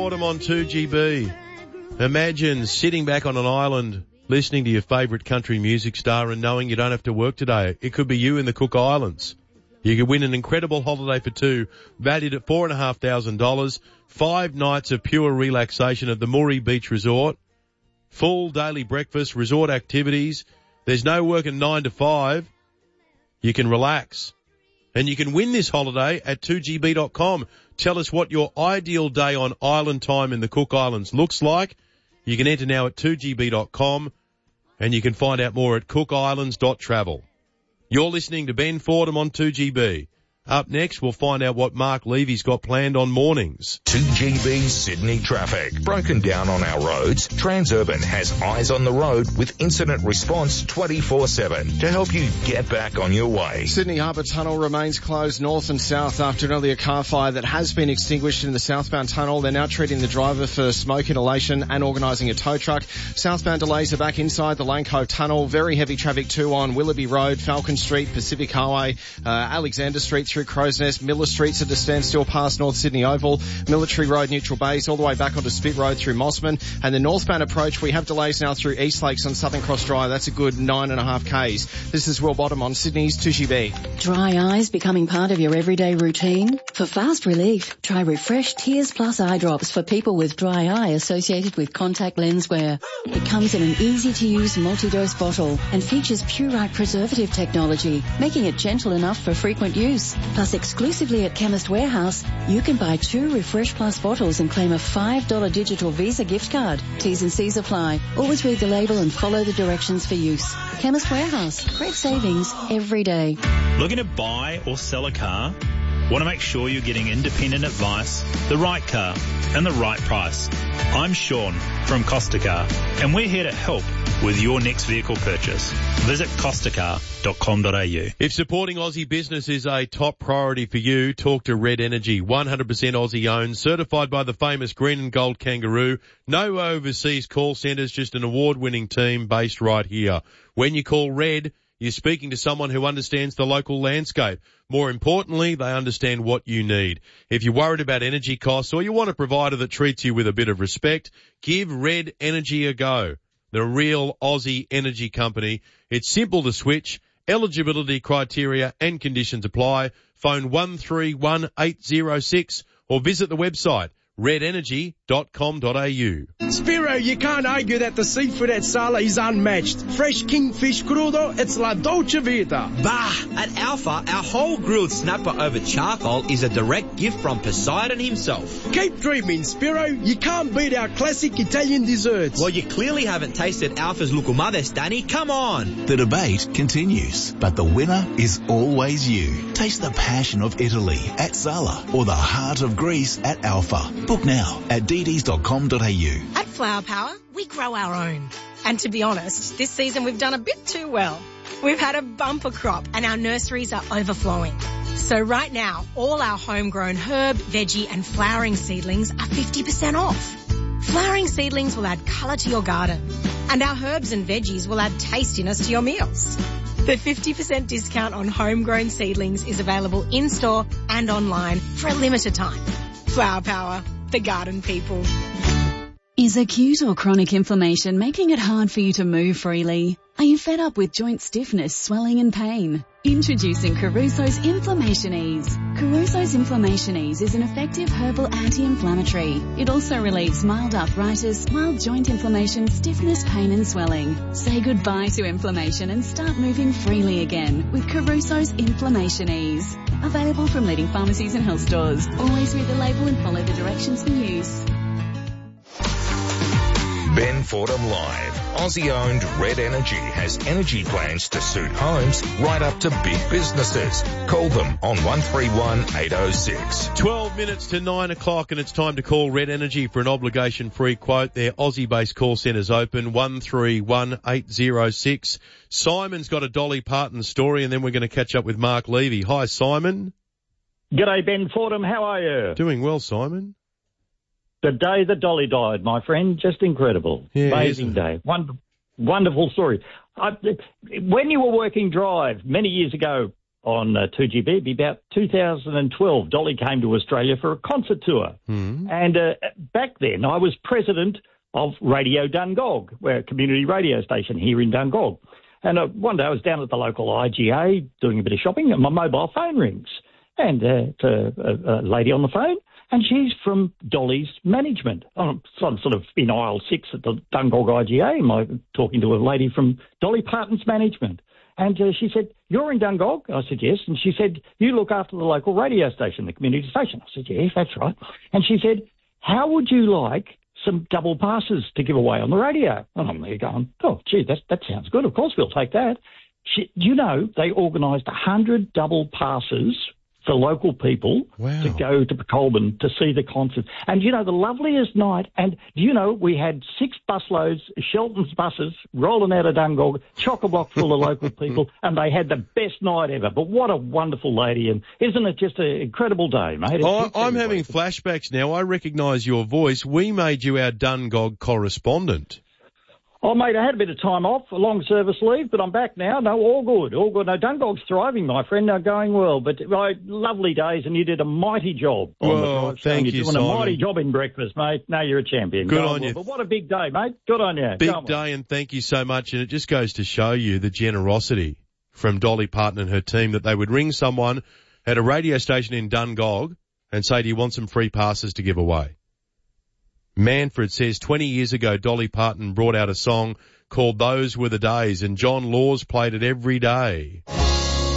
Fordham on 2GB. Imagine sitting back on an island listening to your favourite country music star and knowing you don't have to work today. It could be you in the Cook Islands. You could win an incredible holiday for two, valued at $4,500, 5 nights of pure relaxation at the Moree Beach Resort, full daily breakfast, resort activities. There's no working 9 to 5. You can relax. And you can win this holiday at 2gb.com. Tell us what your ideal day on island time in the Cook Islands looks like. You can enter now at 2gb.com, and you can find out more at cookislands.travel. You're listening to Ben Fordham on 2GB. Up next, we'll find out what Mark Levy's got planned on mornings. 2GB Sydney traffic. Broken down on our roads, Transurban has eyes on the road with incident response 24/7 to help you get back on your way. Sydney Harbour Tunnel remains closed north and south after an earlier car fire that has been extinguished in the southbound tunnel. They're now treating the driver for smoke inhalation and organising a tow truck. Southbound delays are back inside the Lane Cove Tunnel. Very heavy traffic too on Willoughby Road, Falcon Street, Pacific Highway, Alexander Street through Crows Nest. Miller Street's at a standstill past North Sydney Oval, Military Road, Neutral Base, all the way back onto Spit Road through Mossman. And the northbound approach, we have delays now through East Lakes on Southern Cross Drive. That's a good 9.5 Ks. This is Will Bottom on Sydney's 2GB. Dry eyes becoming part of your everyday routine? For fast relief, try Refresh Tears Plus eye drops for people with dry eye associated with contact lens wear. It comes in an easy-to-use multi-dose bottle and features Purite preservative technology, making it gentle enough for frequent use. Plus, exclusively at Chemist Warehouse, you can buy 2 Refresh Plus bottles and claim a $5 digital Visa gift card. T's and C's apply. Always read the label and follow the directions for use. Chemist Warehouse. Great savings every day. Looking to buy or sell a car? Want to make sure you're getting independent advice, the right car, and the right price. I'm Sean from Costa Car, and we're here to help with your next vehicle purchase. Visit costacar.com.au. If supporting Aussie business is a top priority for you, talk to Red Energy. 100% Aussie owned, certified by the famous Green and Gold Kangaroo. No overseas call centres, just an award-winning team based right here. When you call Red, you're speaking to someone who understands the local landscape. More importantly, they understand what you need. If you're worried about energy costs or you want a provider that treats you with a bit of respect, give Red Energy a go. The real Aussie energy company. It's simple to switch. Eligibility criteria and conditions apply. Phone 131806 or visit the website redenergy.com.au. Spiro, you can't argue that the seafood at Sala is unmatched. Fresh kingfish crudo, it's la dolce vita. Bah! At Alpha, our whole grilled snapper over charcoal is a direct gift from Poseidon himself. Keep dreaming, Spiro. You can't beat our classic Italian desserts. Well, you clearly haven't tasted Alpha's Lucumades, Danny. Come on! The debate continues, but the winner is always you. Taste the passion of Italy at Sala or the heart of Greece at Alpha. Book now at dd's.com.au. At Flower Power, we grow our own. And to be honest, this season we've done a bit too well. We've had a bumper crop and our nurseries are overflowing. So right now, all our homegrown herb, veggie and flowering seedlings are 50% off. Flowering seedlings will add colour to your garden. And our herbs and veggies will add tastiness to your meals. The 50% discount on homegrown seedlings is available in-store and online for a limited time. Flower Power, the garden people. Is acute or chronic inflammation making it hard for you to move freely? Are you fed up with joint stiffness, swelling and pain? Introducing Caruso's Inflammation Ease. Caruso's Inflammation Ease is an effective herbal anti-inflammatory. It also relieves mild arthritis, mild joint inflammation, stiffness, pain and swelling. Say goodbye to inflammation and start moving freely again with Caruso's Inflammation Ease. Available from leading pharmacies and health stores. Always read the label and follow the directions for use. Ben Fordham Live. Aussie-owned Red Energy has energy plans to suit homes right up to big businesses. Call them on 131806. 12 minutes to 9 o'clock and it's time to call Red Energy for an obligation-free quote. Their Aussie-based call centre's open, 131806. Simon's got a Dolly Parton story and then we're going to catch up with Mark Levy. Hi, Simon. G'day, Ben Fordham. How are you? Doing well, Simon. The day that Dolly died, my friend, just incredible. Yeah, amazing day. Wonderful story. When you were working Drive many years ago, on 2GB. It'd be about 2012. Dolly came to Australia for a concert tour. And back then, I was president of Radio Dungog, we're a community radio station here in Dungog. And one day I was down at the local IGA doing a bit of shopping, and my mobile phone rings. And it's a lady on the phone, and she's from Dolly's management. I'm sort of in aisle 6 at the Dungog IGA, and I'm talking to a lady from Dolly Parton's management. And she said, "You're in Dungog?" I said, "Yes." And she said, "You look after the local radio station, the community station?" I said, "Yes, that's right." And she said, "How would you like some double passes to give away on the radio?" And I'm there going, "Oh, gee, that sounds good. Of course we'll take that." You know, they organised 100 double passes for local people to go to Colburn to see the concert. And, you know, the loveliest night, and, you know, we had 6 busloads, Shelton's buses, rolling out of Dungog, chock-a-block full of local people, and they had the best night ever. But what a wonderful lady, and isn't it just an incredible day, mate? I'm having flashbacks now. I recognise your voice. We made you our Dungog correspondent. Oh, mate, I had a bit of time off, a long service leave, but I'm back now. No, all good, all good. No, Dungog's thriving, my friend. No, going well. But lovely days, and you did a mighty job. Well, thank you, You're doing Simon. a mighty job in breakfast, mate. No, you're a champion. Good on you. But what a big day, mate. Good on you. Big day, and thank you so much. And it just goes to show you the generosity from Dolly Parton and her team that they would ring someone at a radio station in Dungog and say, "Do you want some free passes to give away?" Manfred says 20 years ago, Dolly Parton brought out a song called Those Were the Days, and John Laws played it every day.